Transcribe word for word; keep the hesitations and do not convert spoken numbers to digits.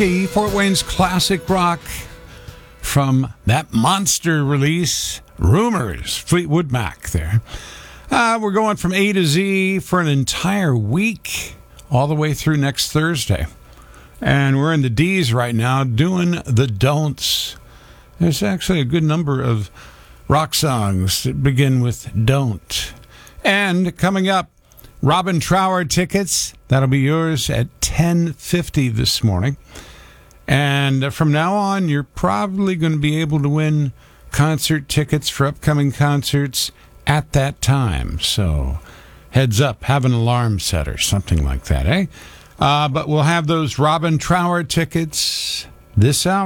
Fort Wayne's classic rock from that monster release, Rumors, Fleetwood Mac there. Uh, we're going from A to Z for an entire week, all the way through next Thursday. And we're in the D's right now doing the don'ts. There's actually a good number of rock songs that begin with don't. And coming up, Robin Trower tickets. That'll be yours at ten fifty this morning. And from now on, you're probably going to be able to win concert tickets for upcoming concerts at that time. So heads up, have an alarm set or something like that, eh? Uh, but we'll have those Robin Trower tickets this hour.